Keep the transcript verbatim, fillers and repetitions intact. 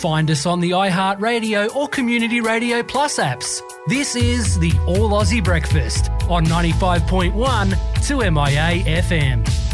find us on the iHeartRadio or Community Radio Plus apps. This is the All Aussie Breakfast on ninety-five point one two M I A F M.